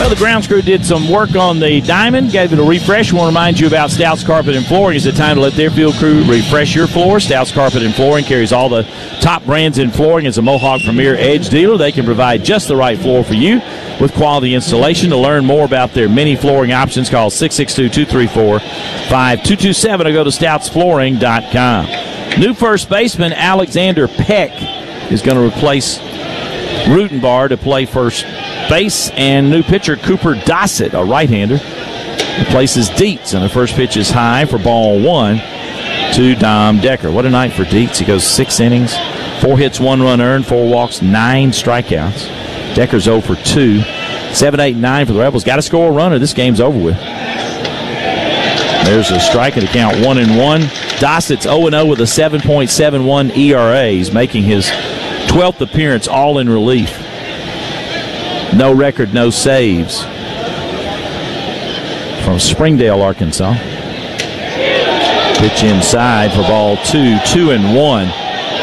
Well, the grounds crew did some work on the diamond, gave it a refresh. We want to remind you about Stouts Carpet and Flooring. It's the time to let their field crew refresh your floor. Stouts Carpet and Flooring carries all the top brands in flooring. As a Mohawk Premier Edge dealer, they can provide just the right floor for you with quality installation. To learn more about their many flooring options, call 662-234-5227 or go to stoutsflooring.com. New first baseman Alexander Peck is going to replace Rutenbar to play first base, and new pitcher Cooper Dossett, a right-hander, replaces Dietz, and the first pitch is high for ball one to Dom Decker. What a night for Dietz. He goes 6 innings, 4 hits, 1 run earned, 4 walks, 9 strikeouts. Decker's 0 for 2. 7, 8, 9 for the Rebels. Got to score a run or this game's over with. There's a strike at the count 1-1. Dossett's 0-0 with a 7.71 ERA. He's making his 12th appearance all in relief. No record, no saves. From Springdale, Arkansas. Pitch inside for ball 2, 2-1.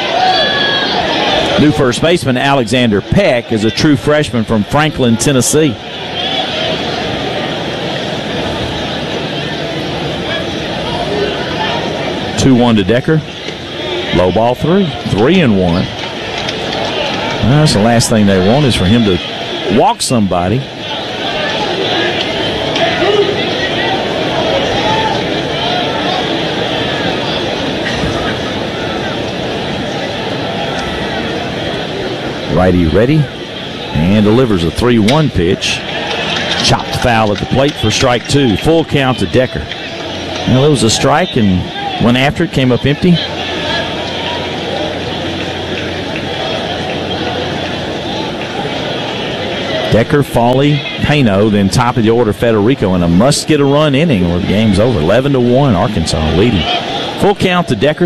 New first baseman Alexander Peck is a true freshman from Franklin, Tennessee. Two-1 to Decker. Low ball 3, 3-1. That's the last thing they want is for him to walk somebody. Righty ready and delivers a 3-1 pitch. Chopped foul at the plate for strike 2. Full count to Decker. Well, it was a strike and went after it, came up empty. Decker, Foley, Pano, then top of the order Federico in a must-get-a-run inning or the game's over. 11-1, Arkansas leading. Full count to Decker.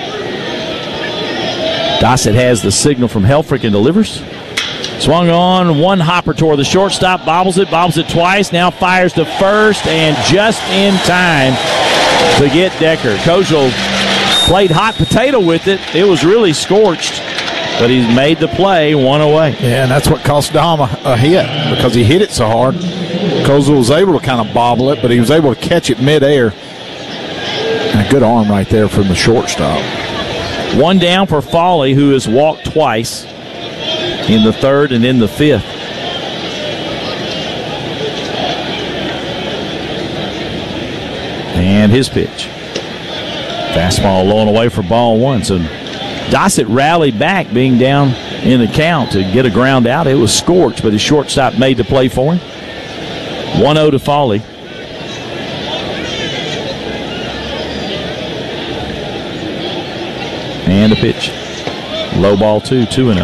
Dossett has the signal from Helfrich and delivers. Swung on, one hopper toward the shortstop, bobbles it twice, now fires to first, and just in time to get Decker. Kozel played hot potato with it. It was really scorched, but he's made the play, 1 away. Yeah, and that's what cost Dom a hit because he hit it so hard. Kozel was able to kind of bobble it, but he was able to catch it midair. And a good arm right there from the shortstop. 1 down for Foley, who has walked twice in the 3rd and in the 5th. And his pitch. Fastball low and away for ball 1. So Dossett rallied back, being down in the count to get a ground out. It was scorched, but his shortstop made the play for him. 1-0 to Foley. And a pitch. Low ball 2, 2-0.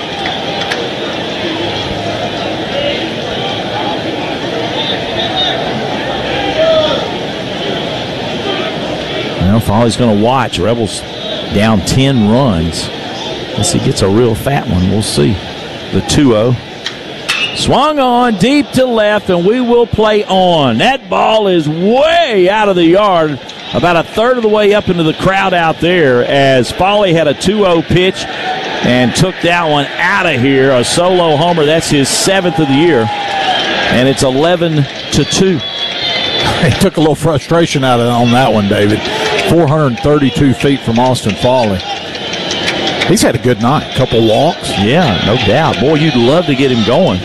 Well, Foley's going to watch. Rebels down 10 runs. Unless he gets a real fat one, we'll see. The 2-0. Swung on deep to left, and we will play on. That ball is way out of the yard, about a third of the way up into the crowd out there, as Foley had a 2-0 pitch and took that one out of here. A solo homer. That's his 7th of the year, and it's 11-2. He took a little frustration out of it on that one, David. 432 feet from Austin Foley. He's had a good night. Couple walks. Yeah, no doubt. Boy, you'd love to get him going.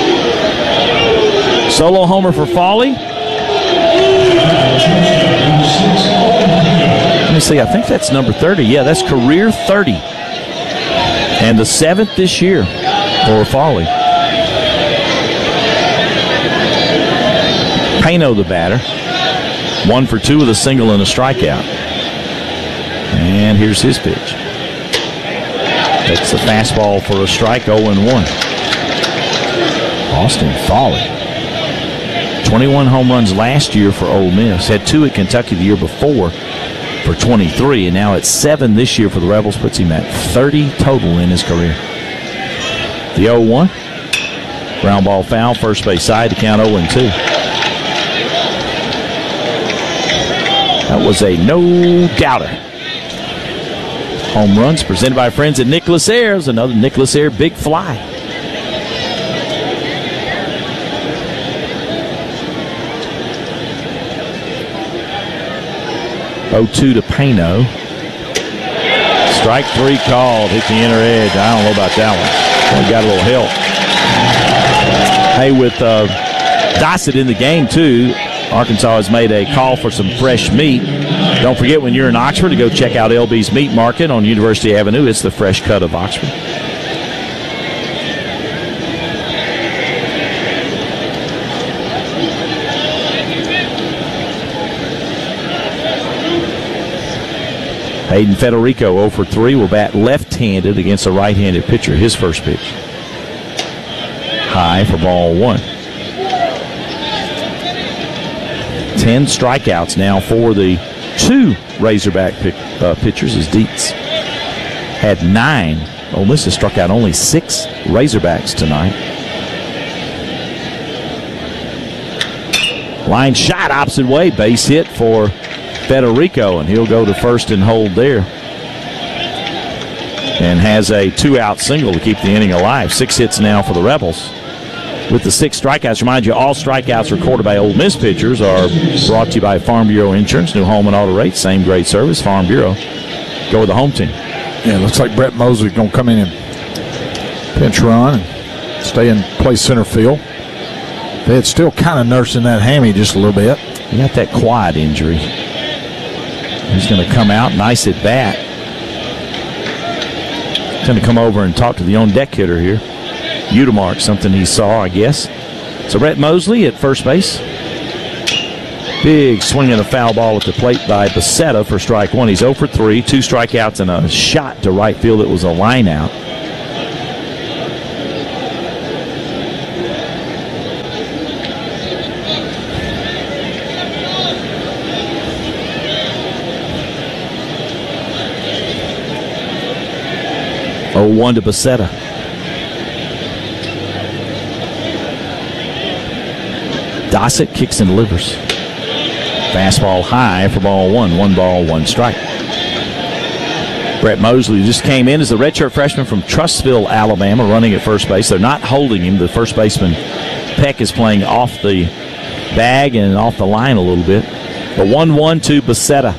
Solo homer for Foley. Let me see. I think that's number 30. Yeah, that's career 30. And the 7th this year for Foley. Pano, the batter. 1 for 2 with a single and a strikeout. And here's his pitch. That's the fastball for a strike, 0-1. Austin Foley. 21 home runs last year for Ole Miss. Had 2 at Kentucky the year before for 23, and now at 7 this year for the Rebels. Puts him at 30 total in his career. The 0-1. Ground ball foul, first base side to count 0-2. That was a no-doubter. Home runs presented by friends at Nicholas Ayers. Another Nicholas Ayers big fly. 0-2 to Pano. Strike 3 called. Hit the inner edge. I don't know about that one. Well, got a little help. Hey, with Dossett in the game, too, Arkansas has made a call for some fresh meat. Don't forget, when you're in Oxford, to go check out LB's Meat Market on University Avenue. It's the fresh cut of Oxford. Hayden Federico 0 for 3 will bat left-handed against a right-handed pitcher. His first pitch. High for ball 1. 10 strikeouts now for the 2 Razorback pitchers as Dietz had 9. Ole Miss has struck out only 6 Razorbacks tonight. Line shot opposite way. Base hit for Federico, and he'll go to first and hold there. And has a 2-out single to keep the inning alive. 6 hits now for the Rebels. With the 6 strikeouts, remind you, all strikeouts recorded by Ole Miss pitchers are brought to you by Farm Bureau Insurance, new home and auto rates, same great service, Farm Bureau. Go with the home team. Yeah, looks like Brett Mosley's going to come in and pinch run and stay in play center field. They're still kind of nursing that hammy just a little bit. He got that quad injury. He's going to come out, nice at bat. He's going to come over and talk to the on-deck hitter here. Udemark, something he saw, I guess. So Brett Mosley at first base. Big swing and a foul ball at the plate by Becerra for strike 1. He's 0 for 3, 2 strikeouts and a shot to right field. It was a line out. Oh, 1 to Becerra. Dossett kicks and delivers. Fastball high for ball 1. 1 ball, 1 strike. Brett Mosley just came in as a redshirt freshman from Trussville, Alabama, running at first base. They're not holding him. The first baseman, Peck, is playing off the bag and off the line a little bit. The 1-1 to Becerra.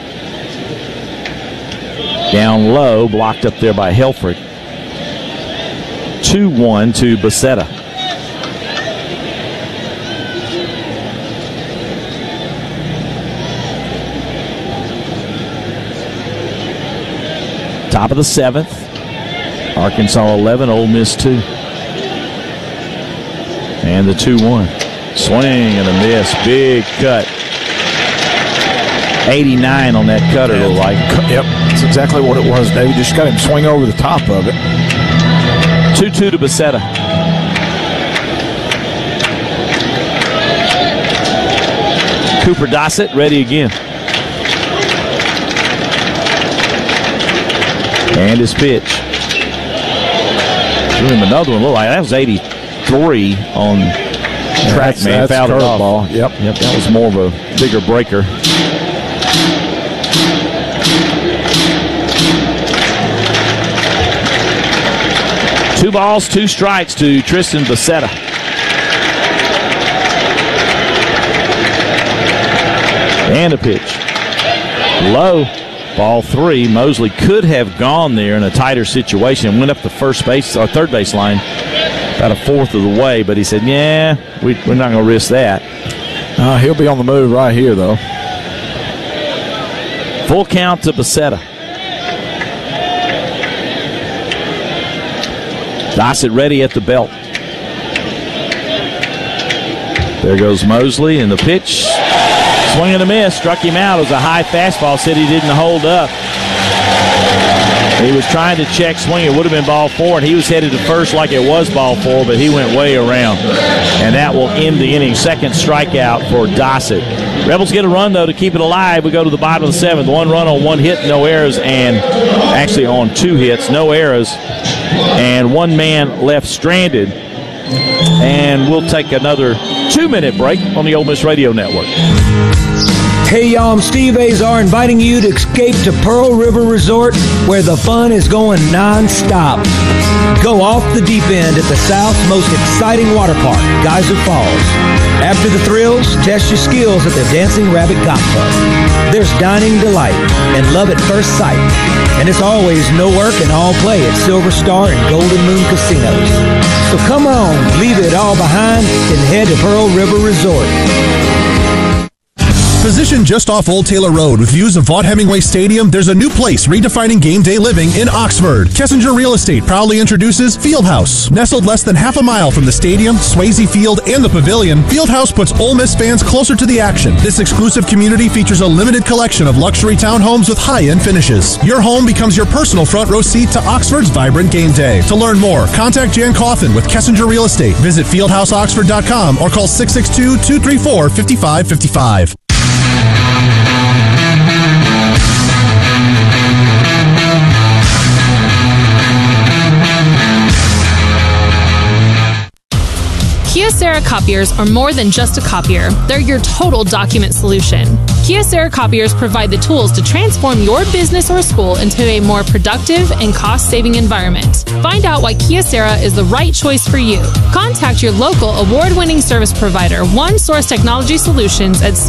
Down low, blocked up there by Helfrich. 2-1 to Becerra. Top of the 7th. Arkansas 11, Ole Miss 2. And the 2-1. Swing and a miss. Big cut. 89 on that cutter, looked like. Yep, that's exactly what it was, David. Just got him swing over the top of it. 2-2 to Becerra. Cooper Dossett ready again. And his pitch. Threw him another one. Looked like that was 83 on track, man. Fouled it off. Ball. Yep, that was more of a bigger breaker. Two balls, 2 strikes to Tristan Becerra. And a pitch. Low. Ball 3. Mosley could have gone there in a tighter situation and went up the first base or third base line about a fourth of the way, but he said, yeah, we're not going to risk that. He'll be on the move right here, though. Full count to Becerra. Dossett ready at the belt. There goes Mosley, and the pitch. Swing and a miss. Struck him out. It was a high fastball. Said he didn't hold up. He was trying to check swing. It would have been ball 4, and he was headed to first like it was ball 4, but he went way around. And that will end the inning. Second strikeout for Dossett. Rebels get a run, though, to keep it alive. We go to the bottom of the 7th. 1 run on 1 hit, no errors, and actually on 2 hits, no errors. And 1 man left stranded. And we'll take another 2-minute break on the Ole Miss Radio Network. Hey y'all, I'm Steve Azar, inviting you to escape to Pearl River Resort, where the fun is going non-stop. Go off the deep end at the South's most exciting water park, Geyser Falls. After the thrills, test your skills at the Dancing Rabbit Golf Club. There's dining delight and love at first sight. And it's always no work and all play at Silver Star and Golden Moon Casinos. So come on, leave it all behind and head to Pearl River Resort. Positioned just off Old Taylor Road with views of Vaught Hemingway Stadium, there's a new place redefining game day living in Oxford. Kessinger Real Estate proudly introduces Fieldhouse. Nestled less than half a mile from the stadium, Swayze Field, and the Pavilion, Fieldhouse puts Ole Miss fans closer to the action. This exclusive community features a limited collection of luxury townhomes with high-end finishes. Your home becomes your personal front row seat to Oxford's vibrant game day. To learn more, contact Jan Coffin with Kessinger Real Estate. Visit fieldhouseoxford.com or call 662-234-5555. Kyocera copiers are more than just a copier. They're your total document solution. Kyocera copiers provide the tools to transform your business or school into a more productive and cost-saving environment. Find out why Kyocera is the right choice for you. Contact your local award-winning service provider, One Source Technology Solutions, at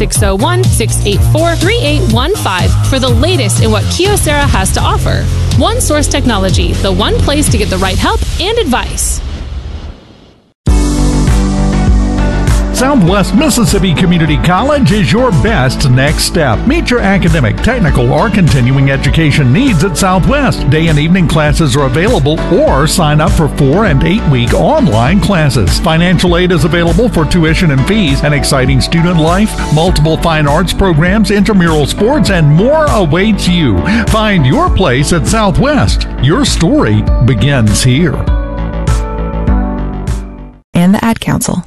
601-684-3815 for the latest in what Kyocera has to offer. One Source Technology, the one place to get the right help and advice. Southwest Mississippi Community College is your best next step. Meet your academic, technical, or continuing education needs at Southwest. Day and evening classes are available, or sign up for 4- and 8-week online classes. Financial aid is available for tuition and fees, an exciting student life, multiple fine arts programs, intramural sports, and more awaits you. Find your place at Southwest. Your story begins here. And the Ad Council.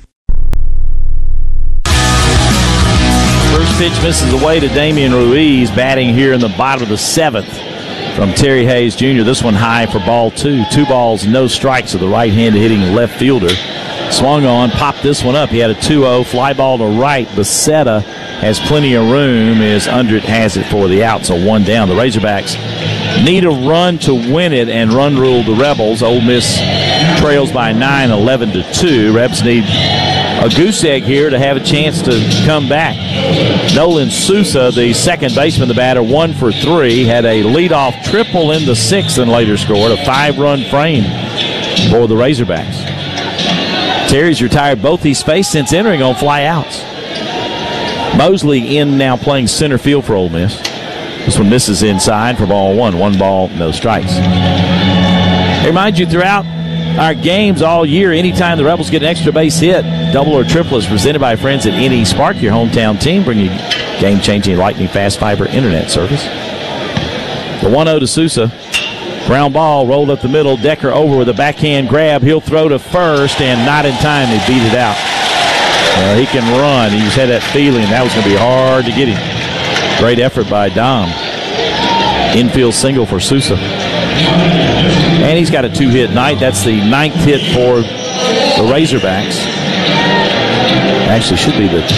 First pitch misses away to Damian Ruiz, batting here in the bottom of the 7th from Terry Hayes Jr. This one high for ball 2. 2 balls, no strikes to the right-handed hitting left fielder. Swung on, popped this one up. He had a 2-0 fly ball to right. Becerra has plenty of room as Undrit has it for the out, so 1 down. The Razorbacks need a run to win it and run rule the Rebels. Ole Miss trails by 9, 11-2. Rebs need a goose egg here to have a chance to come back. Nolan Sousa, the second baseman, the batter, 1 for 3, had a leadoff triple in the 6th and later scored a 5-run frame for the Razorbacks. Terry's retired both he's faced since entering on fly outs. Mosley in now playing center field for Ole Miss. This one misses inside for ball 1. 1 ball, no strikes. I remind you throughout our games all year, anytime the Rebels get an extra base hit, double or triple is presented by friends at NE Spark, your hometown team, bringing game-changing lightning fast fiber internet service. The 1-0 to Sousa. Ground ball rolled up the middle. Decker over with a backhand grab. He'll throw to first, and not in time. They beat it out. He can run. He just had that feeling that was going to be hard to get him. Great effort by Dom. Infield single for Sousa. And he's got a 2-hit night. That's the 9th hit for the Razorbacks. Actually, should be the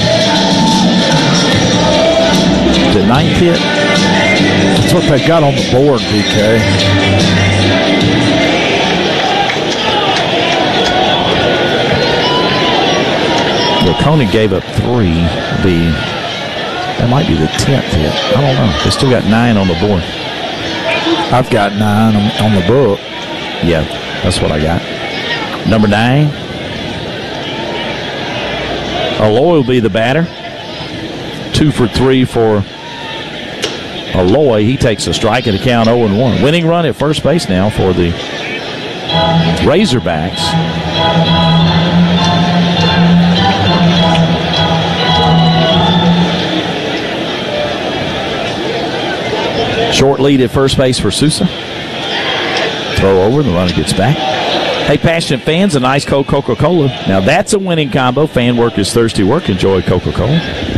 9th hit. That's what they got on the board, BK. Well, Koenig gave up 3. That might be the 10th hit. I don't know. They still got 9 on the board. I've got 9 on the book. Yeah, that's what I got. Number 9. Aloy will be the batter. 2 for 3 for Aloy. He takes a strike at a count 0-1. Winning run at first base now for the Razorbacks. Short lead at first base for Sousa. Throw over, the runner gets back. Hey, passionate fans, a nice cold Coca-Cola. Now that's a winning combo. Fan work is thirsty work. Enjoy Coca-Cola.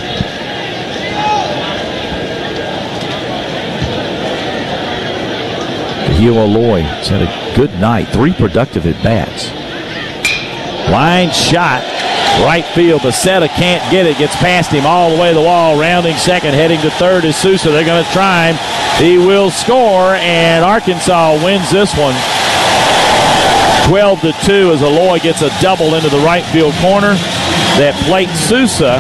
Kahil Aloy has had a good night. 3 productive at-bats. Line shot. Right field. Becerra can't get it. Gets past him all the way to the wall. Rounding second. Heading to third is Sousa. They're going to try him. He will score, and Arkansas wins this one. 12-2 as Aloy gets a double into the right field corner that plates Sousa.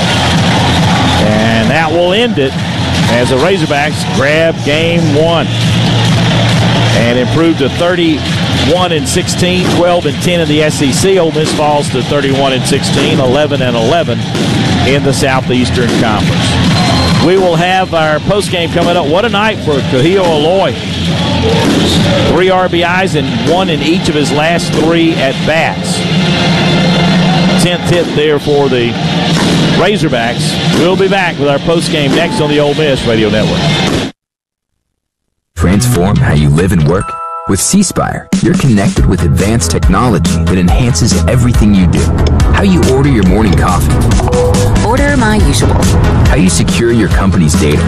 And that will end it as the Razorbacks grab game one and improve to 31-16, 12-10 in the SEC. Ole Miss falls to 31-16, 11-11 in the Southeastern Conference. We will have our postgame coming up. What a night for Kahio Aloy. 3 RBIs and 1 in each of his last 3 at-bats. 10th hit there for the Razorbacks. We'll be back with our postgame next on the Ole Miss Radio Network. Transform how you live and work? With C-Spire, you're connected with advanced technology that enhances everything you do. How you order your morning coffee. Order my usual. How you secure your company's data.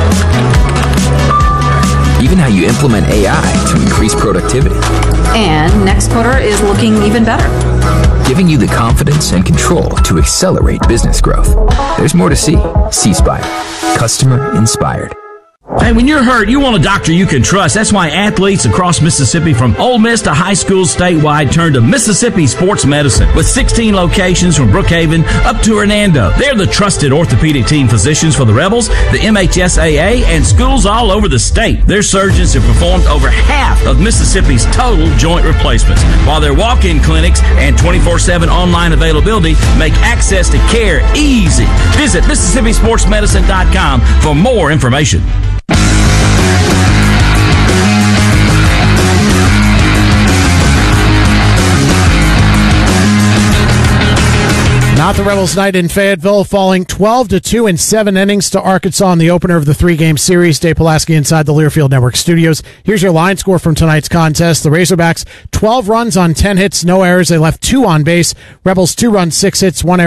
Even how you implement AI to increase productivity. And next quarter is looking even better. Giving you the confidence and control to accelerate business growth. There's more to see. C-Spire. Customer inspired. Hey, when you're hurt, you want a doctor you can trust. That's why athletes across Mississippi, from Ole Miss to high schools statewide, turn to Mississippi Sports Medicine. With 16 locations from Brookhaven up to Hernando, they're the trusted orthopedic team physicians for the Rebels, the MHSAA, and schools all over the state. Their surgeons have performed over half of Mississippi's total joint replacements, while their walk-in clinics and 24/7 online availability make access to care easy. Visit MississippiSportsMedicine.com for more information. Not the Rebels' night in Fayetteville, falling 12-2 in 7 innings to Arkansas in the opener of the 3-game series. Dave Pulaski inside the Learfield Network studios. Here's your line score from tonight's contest. The Razorbacks, 12 runs on 10 hits, no errors. They left 2 on base. Rebels, 2 runs, 6 hits, 1 error.